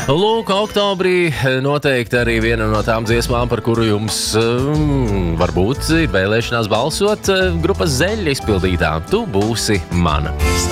Lūk, oktobrī noteikti arī viena no tām dziesmām, par kuru jums varbūt ir vēlēšanās balsot, grupas Zeļa izpildītā Tu būsi mana.